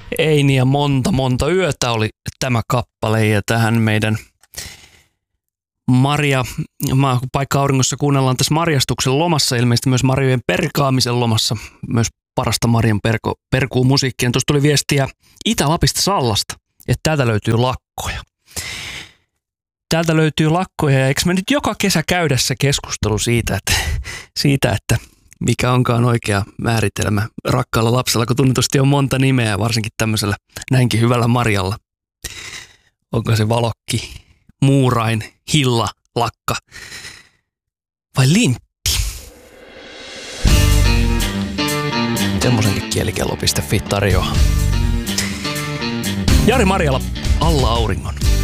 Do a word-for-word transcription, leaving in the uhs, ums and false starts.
Eini ja monta, monta yötä oli tämä kappale ja tähän meidän Maria, paikka auringossa kuunnellaan tässä marjastuksen lomassa, ilmeisesti myös marjojen perkaamisen lomassa, myös parasta Marian perko, perkuu musiikkia. Tuossa tuli viestiä Itä-Lapista Sallasta, että täältä löytyy lakkoja. Täältä löytyy lakkoja ja eikö me nyt joka kesä käydä se keskustelu siitä, että, siitä, että mikä onkaan oikea määritelmä rakkaalla lapsella, kun tunnetusti on monta nimeä, varsinkin tämmöisellä näinkin hyvällä Marjalla. Onko se Valokki, Muurain, Hilla, Lakka vai Limppi? Semmoisenkin kielikello piste fi tarjoaa. Jari Marjala, Alla auringon.